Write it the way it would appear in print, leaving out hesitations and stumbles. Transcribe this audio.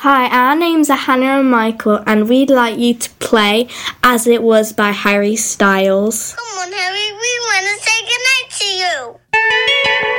Hi, our names are Hannah and Michael, and we'd like you to play As It Was by Harry Styles. Come on, Harry, we want to say goodnight to you.